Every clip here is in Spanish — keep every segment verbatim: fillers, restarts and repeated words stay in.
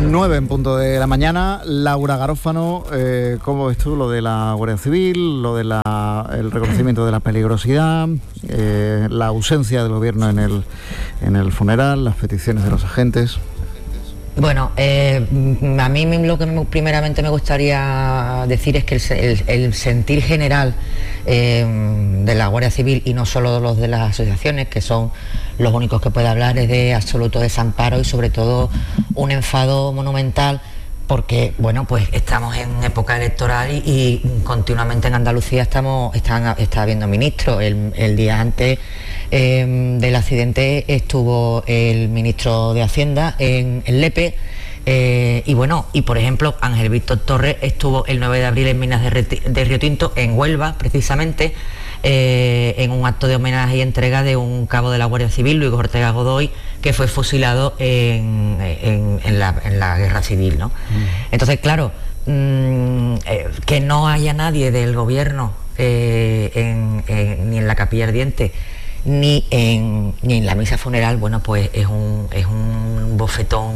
nueve en punto de la mañana. Laura Garófano, eh, ¿cómo ves tú lo de la Guardia Civil, lo del el reconocimiento de la peligrosidad, eh, la ausencia del gobierno en el, en el funeral, las peticiones de los agentes? Bueno, eh, a mí lo que me, primeramente me gustaría decir es que el, el, el sentir general eh, de la Guardia Civil, y no solo los de las asociaciones, que son los únicos que puede hablar, es de absoluto desamparo y sobre todo un enfado monumental, porque bueno, pues estamos en época electoral y, y continuamente en Andalucía estamos están, está habiendo ministros. El, el día antes eh, del accidente estuvo el ministro de Hacienda en, en Lepe, eh, y bueno, y por ejemplo Ángel Víctor Torres estuvo el nueve de abril en Minas de, Reti, de Río Tinto, en Huelva precisamente, eh, en un acto de homenaje y entrega de un cabo de la Guardia Civil, Luis Ortega Godoy, que fue fusilado en, en, en, la, en la guerra civil, ¿no? Mm. Entonces, claro, mmm, eh, que no haya nadie del gobierno eh, en, en, ni en la capilla ardiente ni en, ni en la misa funeral, bueno, pues es un, es un bofetón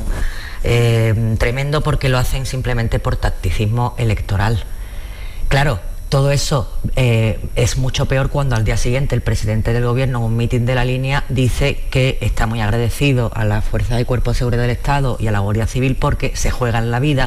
eh, tremendo, porque lo hacen simplemente por tacticismo electoral. Claro, todo eso eh, es mucho peor cuando al día siguiente el presidente del gobierno en un mitin de la línea dice que está muy agradecido a las fuerzas y cuerpos de seguridad del Estado y a la Guardia Civil porque se juegan la vida,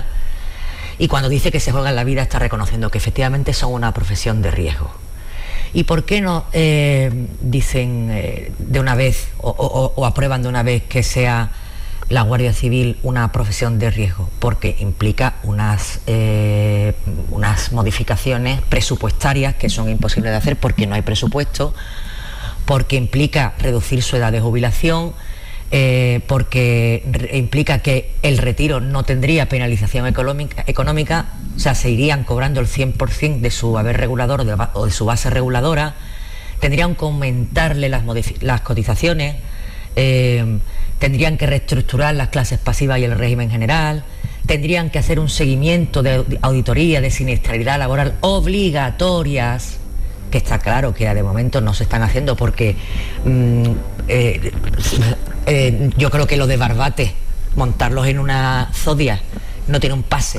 y cuando dice que se juegan la vida está reconociendo que efectivamente son una profesión de riesgo. ¿Y por qué no eh, dicen eh, de una vez o, o, o aprueban de una vez que sea la Guardia Civil una profesión de riesgo? Porque implica unas, eh, unas modificaciones presupuestarias que son imposibles de hacer porque no hay presupuesto, porque implica reducir su edad de jubilación, eh, porque re- implica que el retiro no tendría penalización económica, económica, o sea, se irían cobrando el cien por ciento de su haber regulador o de, o de su base reguladora, tendrían que aumentarle las, modifi- las cotizaciones, eh, tendrían que reestructurar las clases pasivas y el régimen general, tendrían que hacer un seguimiento de auditoría de siniestralidad laboral obligatorias, que está claro que de momento no se están haciendo porque mmm, eh, eh, yo creo que lo de Barbate, montarlos en una zodia, no tiene un pase.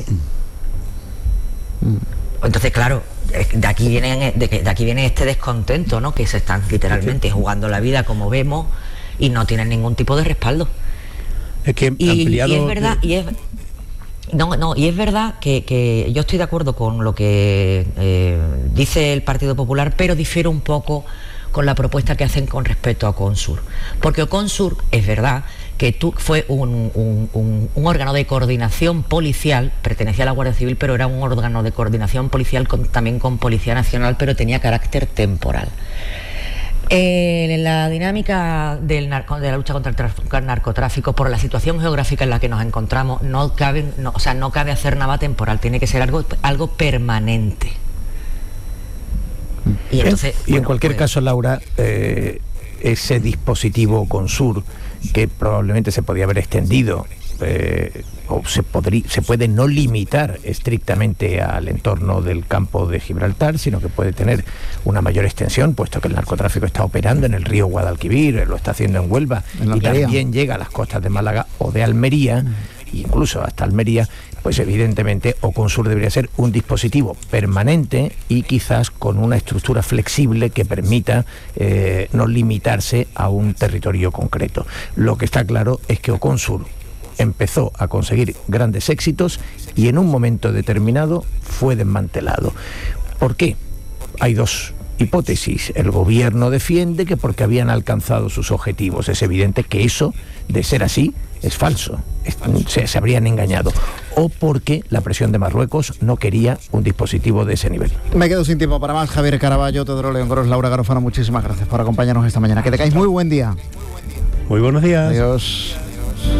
Entonces, claro, de aquí viene, de, de aquí viene este descontento, ¿no? Que se están literalmente jugando la vida, como vemos, y no tienen ningún tipo de respaldo. Es que y, ampliado... y es verdad, y es no, no, y es verdad que, que yo estoy de acuerdo con lo que eh, dice el Partido Popular, pero difiero un poco con la propuesta que hacen con respecto a Oconsur. Porque Oconsur, es verdad que tú, fue un, un, un, un órgano de coordinación policial, pertenecía a la Guardia Civil, pero era un órgano de coordinación policial con, también con Policía Nacional, pero tenía carácter temporal. En eh, la dinámica del narco, de la lucha contra el, traf, el narcotráfico, por la situación geográfica en la que nos encontramos, no cabe, no, o sea, no cabe hacer nada temporal, tiene que ser algo, algo permanente. Y, entonces, y bueno, en cualquier pues, caso, Laura, eh, ese dispositivo Oconsur, que probablemente se podía haber extendido, eh, o se, podría, se puede no limitar estrictamente al entorno del campo de Gibraltar, sino que puede tener una mayor extensión, puesto que el narcotráfico está operando en el río Guadalquivir, lo está haciendo en Huelva, en y también llega a las costas de Málaga o de Almería, mm. incluso hasta Almería. Pues evidentemente Oconsur debería ser un dispositivo permanente y quizás con una estructura flexible que permita eh, no limitarse a un territorio concreto. Lo que está claro es que Oconsur empezó a conseguir grandes éxitos y en un momento determinado fue desmantelado. ¿Por qué? Hay dos hipótesis. El gobierno defiende que porque habían alcanzado sus objetivos. Es evidente que eso, de ser así, es falso. Se, se habrían engañado. O porque la presión de Marruecos no quería un dispositivo de ese nivel. Me quedo sin tiempo para más. Javier Caraballo, Teodoro León Gros, Laura Garófano, muchísimas gracias por acompañarnos esta mañana. Que tengáis muy buen día. Muy buenos días. Adiós.